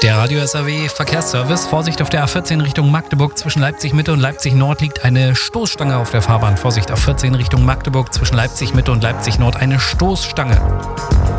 Der Radio SAW Verkehrsservice. Vorsicht auf der A14 Richtung Magdeburg. Zwischen Leipzig Mitte und Leipzig Nord liegt eine Stoßstange auf der Fahrbahn. Vorsicht, A14 Richtung Magdeburg. Zwischen Leipzig Mitte und Leipzig Nord eine Stoßstange.